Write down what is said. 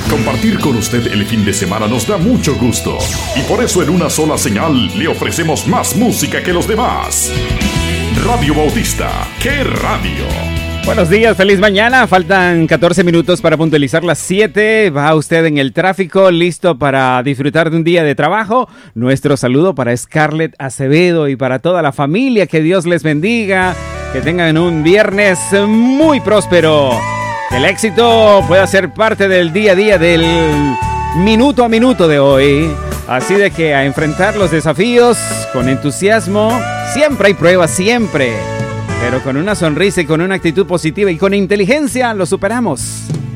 Compartir con usted el fin de semana nos da mucho gusto y por eso en una sola señal le ofrecemos más música que los demás. Radio Bautista, ¡qué radio! Buenos días, feliz mañana. Faltan 14 minutos para puntualizar las 7. Va usted en el tráfico, listo para disfrutar de un día de trabajo. Nuestro saludo para Scarlett Acevedo y para toda la familia. Que Dios les bendiga. Que tengan un viernes muy próspero. Que el éxito pueda ser parte del día a día, del minuto a minuto de hoy. Así de que a enfrentar los desafíos con entusiasmo. Siempre hay pruebas, siempre. Pero con una sonrisa y con una actitud positiva y con inteligencia lo superamos.